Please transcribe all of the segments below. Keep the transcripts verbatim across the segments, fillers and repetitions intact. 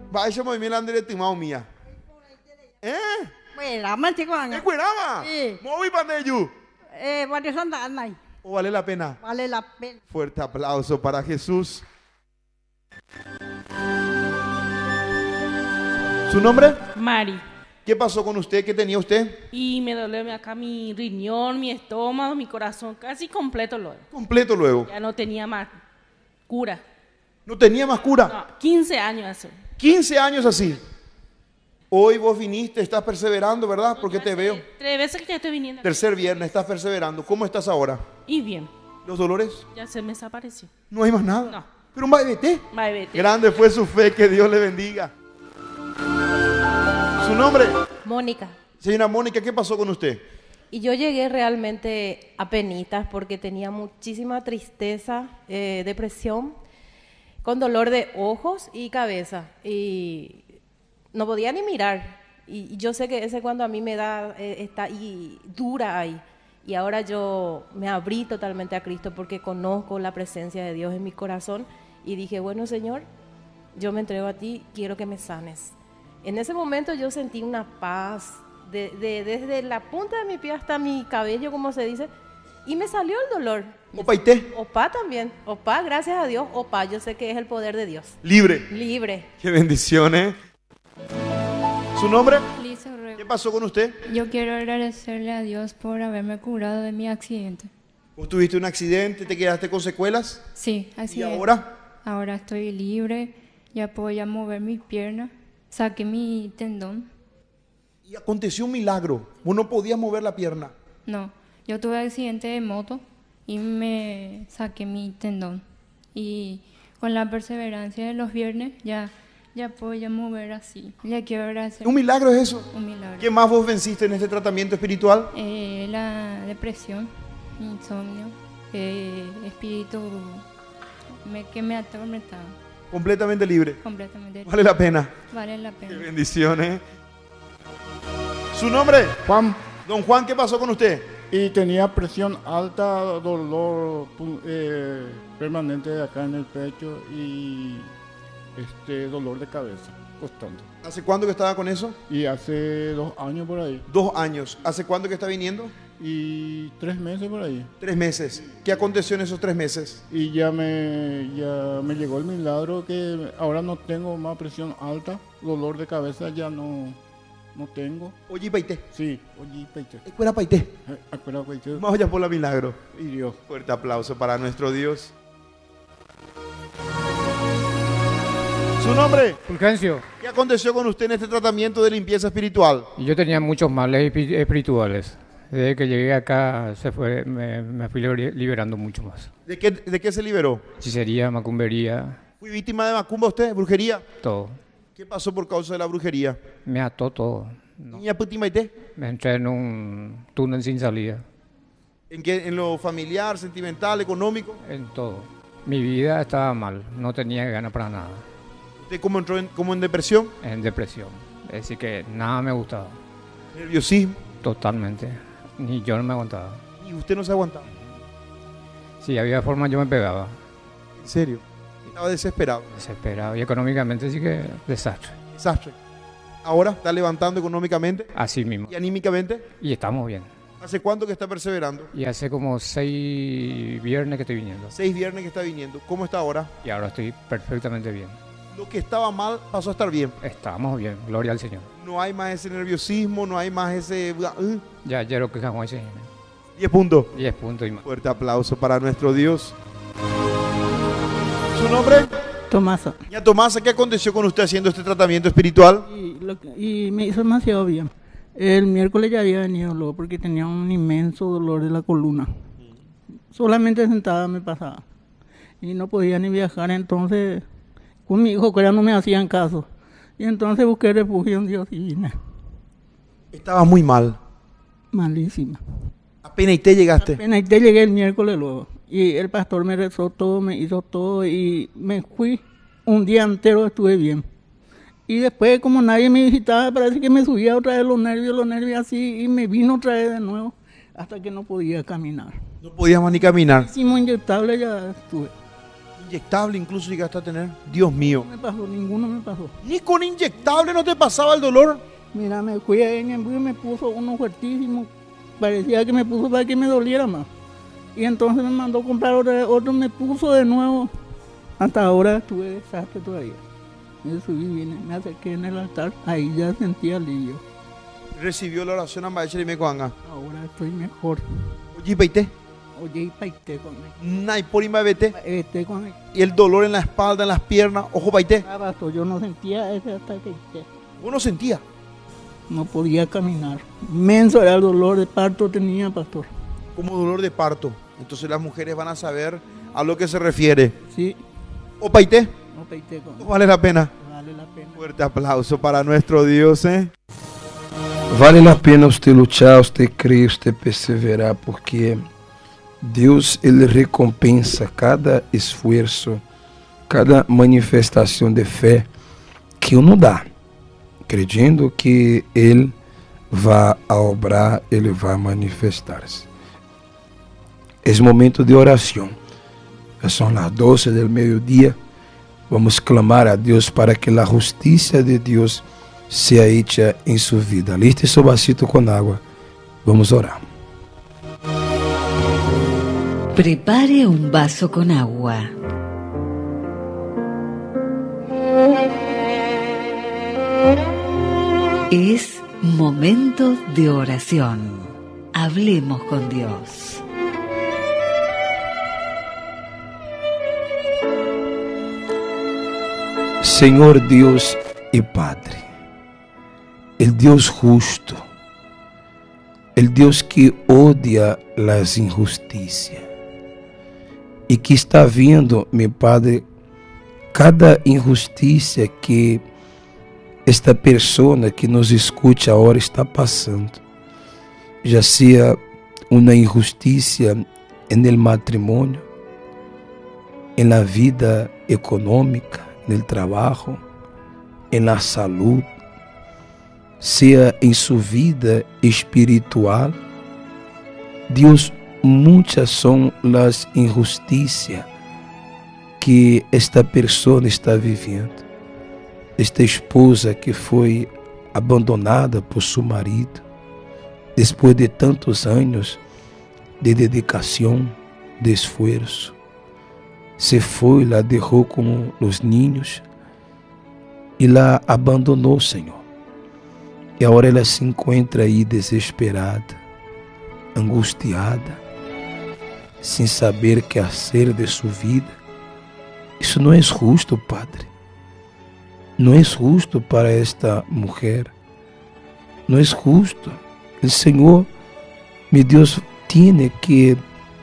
Vaya muy bien André Timao mía. ¿Eh? Cueraman chico ¿Qué anga. cuerama? Sí. Muy pandeyu. Eh, bueno, son da anay. ¿O vale la pena? Vale la pena. Fuerte aplauso para Jesús. ¿Su nombre? Mari. ¿Qué pasó con usted? ¿Qué tenía usted? Y me duele acá mi riñón, mi estómago, mi corazón, casi completo luego. Completo luego. Ya no tenía más cura. ¿No tenía más cura? No, quince años hace. quince años así. Hoy vos viniste, estás perseverando, ¿verdad? Porque te veo. Tres veces que ya estoy viniendo. Tercer viernes, estás perseverando. ¿Cómo estás ahora? Y bien, ¿Los dolores? ya se me desapareció. No hay más nada. No. Pero un vete. Bye, vete. Grande fue su fe, que Dios le bendiga. ¿Su nombre? Mónica. Señora Mónica, ¿qué pasó con usted? Y yo llegué realmente a penitas porque tenía muchísima tristeza, eh, depresión, con dolor de ojos y cabeza. Y no podía ni mirar. Y, y yo sé que ese cuando a mí me da, eh, está ahí, dura ahí. Y ahora yo me abrí totalmente a Cristo porque conozco la presencia de Dios en mi corazón. Y dije, bueno, Señor, yo me entrego a ti, quiero que me sanes. En ese momento yo sentí una paz, de, de, desde la punta de mi pie hasta mi cabello, como se dice, y me salió el dolor. Opa, ¿y té? Opa también, opa, gracias a Dios, opa, yo sé que es el poder de Dios. Libre. Libre. Qué bendición, ¿eh? ¿Su nombre? Lisa Orrego. ¿Qué pasó con usted? Yo quiero agradecerle a Dios por haberme curado de mi accidente. ¿Vos tuviste un accidente, te quedaste con secuelas? Sí, así ¿Y es. ahora? Ahora estoy libre, ya puedo ya mover mis piernas, saqué mi tendón. Y aconteció un milagro. Vos no podías mover la pierna. No, yo tuve accidente de moto y me saqué mi tendón. Y con la perseverancia de los viernes ya, ya puedo ya mover así. Le quiero agradecer. ¿Un milagro es eso? Un milagro. ¿Qué más vos venciste en este tratamiento espiritual? Eh, la depresión, insomnio, eh, espíritu me, que me atormentaba Completamente libre. completamente. Vale la pena. Vale la Qué pena. bendiciones. ¿Su nombre? Juan, Don Juan, ¿qué pasó con usted? y tenía presión alta, dolor pu- eh, permanente acá en el pecho y este dolor de cabeza constante. ¿Hace cuándo que estaba con eso? Y hace dos años por ahí Dos años. ¿Hace cuándo que está viniendo? y tres meses por ahí. Tres meses. ¿Qué aconteció en esos tres meses? Y ya me, ya me llegó el milagro que ahora no tengo más presión alta, dolor de cabeza ya no, no tengo. Oye, paité. Sí, oye, pecho. Fuera paité. Acuérdate, pecho. Vamos ya por la milagro. Y Dios. Fuerte aplauso para nuestro Dios. ¿Su nombre? Fulgencio, ¿Qué aconteció con usted en este tratamiento de limpieza espiritual? y yo tenía muchos males espi- espirituales. Desde que llegué acá se fue, me, me fui liber- liberando mucho más. ¿De qué, de qué se liberó? Hechicería, macumbería, ¿Fui víctima de macumba usted? ¿Brujería? todo. ¿Qué pasó por causa de la brujería? Me ató todo. No. Niña puti maité. Me entré en un túnel sin salida, ¿En qué? ¿En lo familiar, sentimental, económico? en todo. Mi vida estaba mal, no tenía ganas para nada, ¿Usted cómo entró en, como en depresión? en depresión. Es decir, que nada me gustaba, Nerviosismo. totalmente. Ni yo no me aguantaba. Y usted no se aguantaba. Si había forma yo me pegaba, En serio. Estaba desesperado. desesperado. Y económicamente sí que desastre. Desastre. Ahora está levantando económicamente Así mismo. y anímicamente. Y estamos bien. ¿Hace cuánto que está perseverando? Y hace como seis viernes que estoy viniendo. Seis viernes que está viniendo. ¿Cómo está ahora? Y ahora estoy perfectamente bien. Lo que estaba mal pasó a estar bien. Estamos bien, gloria al Señor. No hay más ese nerviosismo, no hay más ese... uh, Ya ayer lo que jamás hice. diez puntos. diez puntos y más. Fuerte aplauso para nuestro Dios. ¿Su nombre? Tomasa. Doña Tomasa, ¿qué aconteció con usted haciendo este tratamiento espiritual? Y, lo que- y me hizo demasiado bien. El miércoles ya había venido luego porque tenía un inmenso dolor de la columna. Solamente sentada me pasaba. Y no podía ni viajar, entonces con mi hijo que ya no me hacían caso. Y entonces busqué refugio en Dios y vine. Estaba muy mal. Malísima. Apenas y te llegaste. Apenas te llegué el miércoles luego. Y el pastor me rezó todo, me hizo todo y me fui. Un día entero estuve bien. Y después, como nadie me visitaba, parece que me subía otra vez los nervios, los nervios así, y me vino otra vez de nuevo, hasta que no podía caminar. No podías más ni caminar. Hicimos inyectable, ya estuve. Inyectable incluso llegaste a tener. Dios mío. No me pasó, ninguno me pasó. Ni con inyectable no te pasaba el dolor. Mira, me fui a Ñemby y me puso uno fuertísimo. Parecía que me puso para que me doliera más. Y entonces me mandó a comprar otro, otro me puso de nuevo. Hasta ahora estuve desastre todavía. Me subí, vine, me acerqué en el altar, ahí ya sentí alivio. Recibió la oración a Maestra y me coanga. Ahora estoy mejor. Oye, peite. Oye, y paité con él. Nay, por ima vete. Este con él. Y el dolor en la espalda, en las piernas. Ojo, paite. Ah, pastor, yo no sentía ese hasta que Vos no sentía. no podía caminar. Inmenso era el dolor de parto tenía, pastor. Como dolor de parto. Entonces las mujeres van a saber a lo que se refiere. Sí, O paite. no paité con él. Vale la pena. Vale la pena. Fuerte aplauso para nuestro Dios, ¿eh? Vale a pena usted luchar, usted creer, usted perseverar, porque Deus, Ele recompensa cada esforço, cada manifestação de fé que uno dá, crendo que Ele vai obrar, Ele vai manifestar-se. É momento de oração. São as doze do meio-dia. Vamos clamar a Deus para que a justiça de Deus seja hecha em sua vida. Liste seu vasito com água. Vamos orar. Prepare un vaso con agua. Es momento de oración. Hablemos con Dios. Senhor Deus e Padre, el Deus justo, el Deus que odia as injusticias e que está vendo, meu Padre, cada injustiça que esta pessoa que nos escute agora está passando, já seja uma injustiça no matrimônio, na vida econômica, no trabalho, na saúde, seja em sua vida espiritual. Deus, muitas são as injustiças que esta pessoa está vivendo. Esta esposa que foi abandonada por seu marido, depois de tantos anos de dedicação, de esforço, se foi, la deixou como os ninhos e la abandonou, Senhor. E agora ela se encontra aí desesperada, angustiada, sem saber o que fazer de sua vida. Isso não é justo, Padre. Não é justo para esta mulher. Não é justo. O Senhor, meu Deus, tem que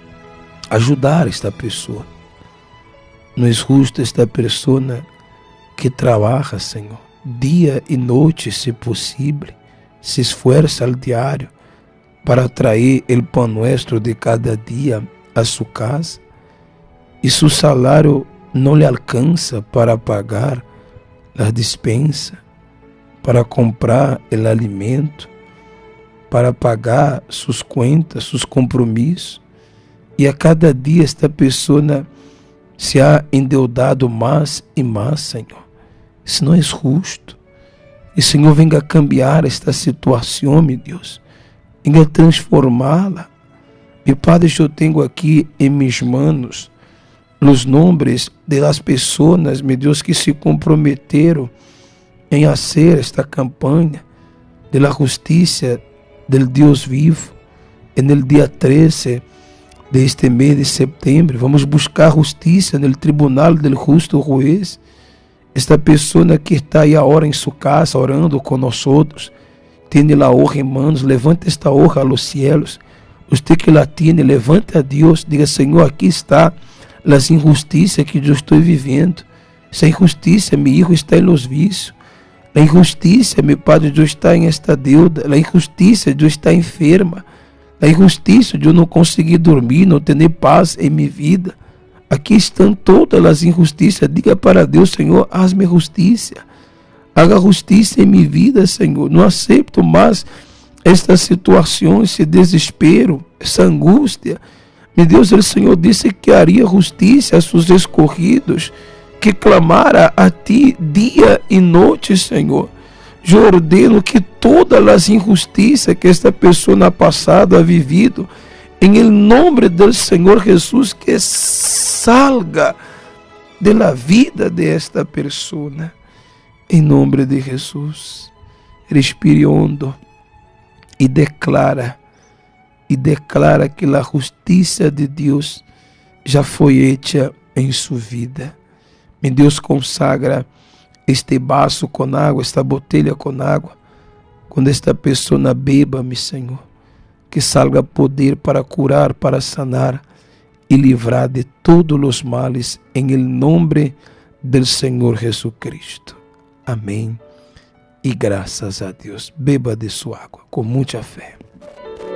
ajudar esta pessoa. Não é justo esta pessoa que trabalha, Senhor, dia e noite, se possível, se esforça ao diário para trazer o pão nosso de cada dia a sua casa, e seu salário não lhe alcança para pagar a despensa, para comprar o alimento, para pagar suas contas, seus compromissos, e a cada dia esta pessoa se ha endeudado mais e mais, Senhor. Isso não é justo. E, Senhor, venga cambiar esta situação, meu Deus. Venga transformá-la. Meu Padre, eu tenho aqui em minhas mãos os nomes das pessoas, meu Deus, que se comprometeram em fazer esta campanha de la justiça del Deus vivo. No dia treze de este mês de setembro, vamos buscar justiça no tribunal del justo juez. Esta pessoa que está aí agora em sua casa orando com nós outros, tem a honra em mãos, levante esta honra aos cielos. Você que la tiene, levante a Deus, diga: Senhor, aqui está as injustiças que eu estou vivendo. Essa injustiça, meu filho está em los vícios. A injustiça, meu Padre, eu estou em esta deuda. A injustiça, eu estou enferma. A injustiça de eu não conseguir dormir, não ter paz em minha vida. Aqui estão todas as injustiças. Diga para Deus: Senhor, haz-me justiça. Haga justiça em minha vida, Senhor. Não aceito mais esta situação, esse desespero, essa angústia. Meu Deus, o Senhor disse que haria justiça a seus escolhidos, que clamara a ti dia e noite, Senhor. Eu ordeno que todas as injustiças que esta pessoa na passada ha vivido, em nome do Senhor Jesus, que salga de la vida de esta pessoa. Em nome de Jesus, respire hondo e declara, e declara que a justiça de Deus já foi hecha em sua vida. Meu Deus, consagra este vaso com água, esta botelha com água, quando esta pessoa beba, meu Senhor, que salga poder para curar, para sanar e livrar de todos os males, em nome do Senhor Jesucristo. Amém. E graças a Deus. Beba de sua água com muita fé.